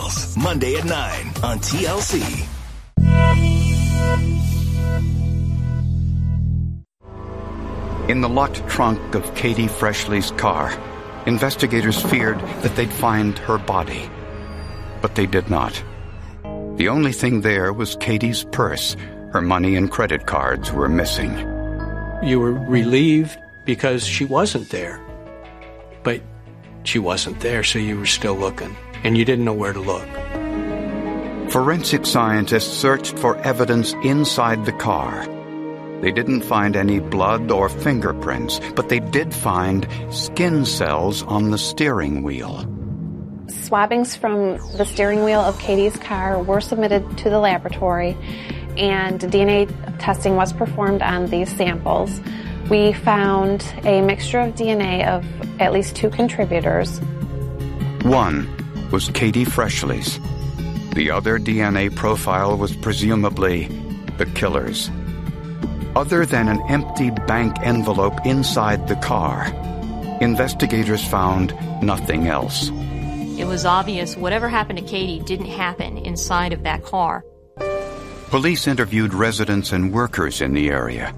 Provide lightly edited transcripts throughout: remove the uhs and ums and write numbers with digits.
Files, Monday at 9 on TLC. In the locked trunk of Katie Freshley's car, investigators feared that they'd find her body. But they did not. The only thing there was Katie's purse. Her money and credit cards were missing. You were relieved because she wasn't there. But she wasn't there, so you were still looking. And you didn't know where to look. Forensic scientists searched for evidence inside the car. They didn't find any blood or fingerprints, but they did find skin cells on the steering wheel. Swabbings from the steering wheel of Katie's car were submitted to the laboratory, and DNA testing was performed on these samples. We found a mixture of DNA of at least 2 contributors. One was Katie Freshley's. The other DNA profile was presumably the killer's. Other than an empty bank envelope inside the car, investigators found nothing else. It was obvious whatever happened to Katie didn't happen inside of that car. Police interviewed residents and workers in the area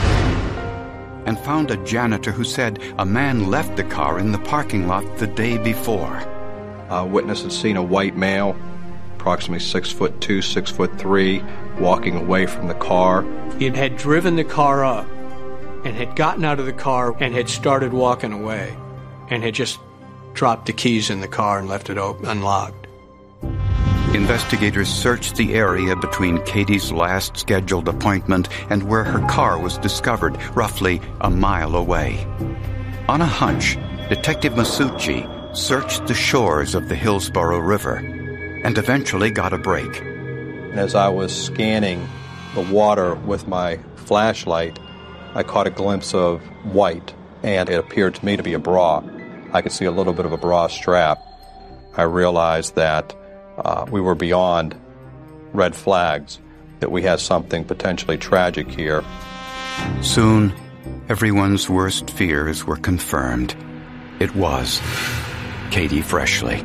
and found a janitor who said a man left the car in the parking lot the day before. A witness had seen a white male, approximately 6'2", 6'3", walking away from the car. He had driven the car up and had gotten out of the car and had started walking away and had just dropped the keys in the car and left it unlocked. Investigators searched the area between Katie's last scheduled appointment and where her car was discovered, roughly a mile away. On a hunch, Detective Masucci searched the shores of the Hillsborough River and eventually got a break. As I was scanning the water with my flashlight, I caught a glimpse of white, and it appeared to me to be a bra. I could see a little bit of a bra strap. I realized that we were beyond red flags, that we had something potentially tragic here. Soon, everyone's worst fears were confirmed. It was Katie Freshley.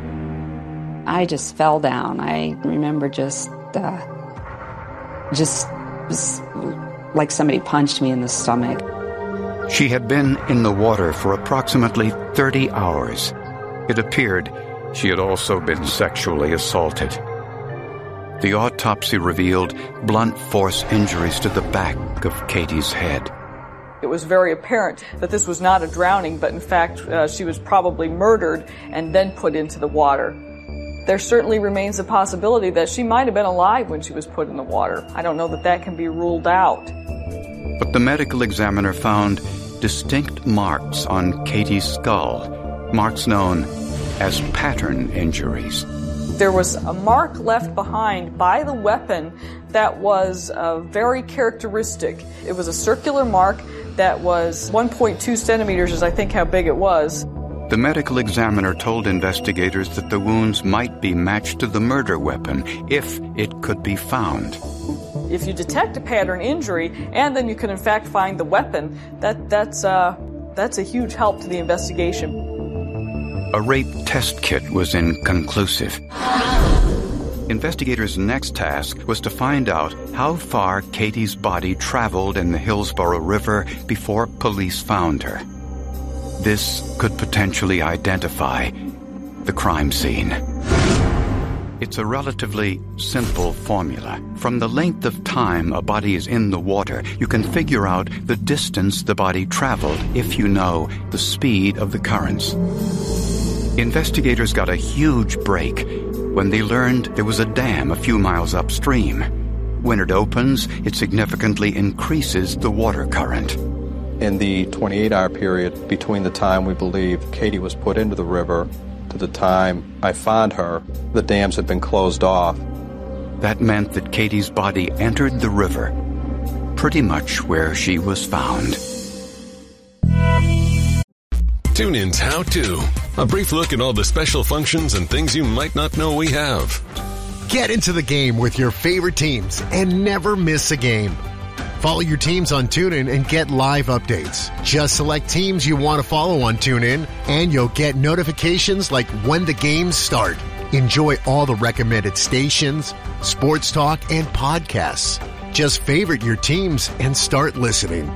I just fell down. I remember just like somebody punched me in the stomach. She had been in the water for approximately 30 hours. It appeared she had also been sexually assaulted. The autopsy revealed blunt force injuries to the back of Katie's head. It was very apparent that this was not a drowning, but in fact she was probably murdered and then put into the water. There certainly remains a possibility that she might have been alive when she was put in the water. I don't know that that can be ruled out. But the medical examiner found distinct marks on Katie's skull, marks known as pattern injuries. There was a mark left behind by the weapon that was very characteristic. It was a circular mark that was 1.2 centimeters is I think how big it was. The medical examiner told investigators that the wounds might be matched to the murder weapon if it could be found. If you detect a pattern injury and then you can in fact find the weapon, that's a huge help to the investigation. A rape test kit was inconclusive. Investigators' next task was to find out how far Katie's body traveled in the Hillsborough River before police found her. This could potentially identify the crime scene. It's a relatively simple formula. From the length of time a body is in the water, you can figure out the distance the body traveled if you know the speed of the currents. Investigators got a huge break when they learned there was a dam a few miles upstream. When it opens, it significantly increases the water current. In the 28-hour period between the time we believe Katie was put into the river to the time I found her, the dams had been closed off. That meant that Katie's body entered the river, pretty much where she was found. TuneIn's How To. A brief look at all the special functions and things you might not know we have. Get into the game with your favorite teams and never miss a game. Follow your teams on TuneIn and get live updates. Just select teams you want to follow on TuneIn, and you'll get notifications like when the games start. Enjoy all the recommended stations, sports talk, and podcasts. Just favorite your teams and start listening.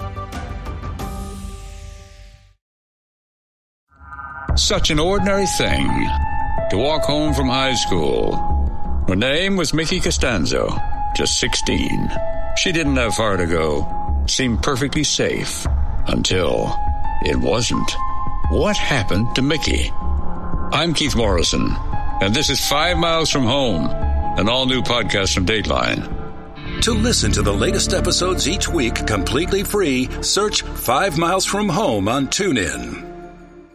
Such an ordinary thing to walk home from high school. Her name was Mickey Costanzo, just 16. She didn't have far to go. Seemed perfectly safe until it wasn't. What happened to Mickey? I'm Keith Morrison, and this is 5 Miles from Home, an all-new podcast from Dateline. To listen to the latest episodes each week completely free, search 5 Miles from Home on TuneIn.